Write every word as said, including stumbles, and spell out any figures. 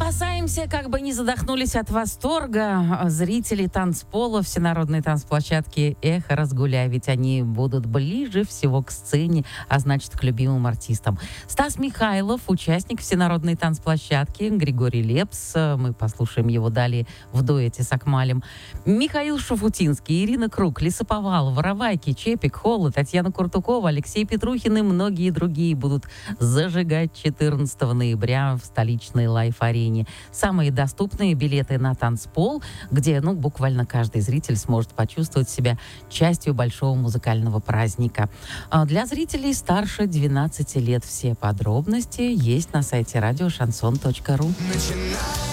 Опасаемся, как бы не задохнулись от восторга зрители танцпола всенародной танцплощадки «Эхо Разгуляй», ведь они будут ближе всего к сцене, а значит, к любимым артистам. Стас Михайлов, участник всенародной танцплощадки, Григорий Лепс, мы послушаем его далее в дуэте с Акмалем, Михаил Шуфутинский, Ирина Круг, Лесоповал, Воровайки, Чепик, Холод, Татьяна Куртукова, Алексей Петрухин и многие другие будут зажигать четырнадцатого ноября в столичной лайф-арене. Самые доступные билеты на танцпол, где, ну, буквально каждый зритель сможет почувствовать себя частью большого музыкального праздника. А для зрителей старше двенадцати лет все подробности есть на сайте радио шансон точка ру. Начинай